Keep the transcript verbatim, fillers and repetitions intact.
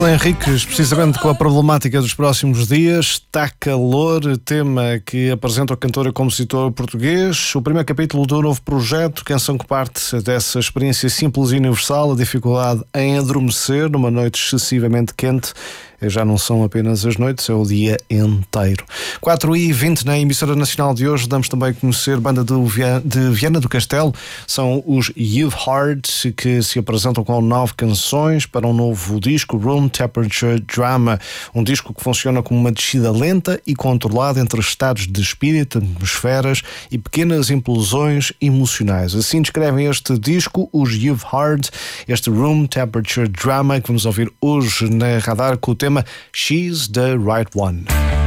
Henriques, precisamente com a problemática dos próximos dias, está calor, tema que apresenta o cantor e compositor português, o primeiro capítulo do novo projeto, canção que parte dessa experiência simples e universal, a dificuldade em adormecer numa noite excessivamente quente. Já não são apenas as noites, é o dia inteiro. quatro e vinte na emissora nacional de hoje, damos também a conhecer a banda de Viana do Castelo. São os You've Heard, que se apresentam com nove canções para um novo disco, Room Temperature Drama. Um disco que funciona como uma descida lenta e controlada entre estados de espírito, atmosferas e pequenas implosões emocionais. Assim descrevem este disco, os You've Heard, este Room Temperature Drama, que vamos ouvir hoje na Radar com o tema She's the Right One.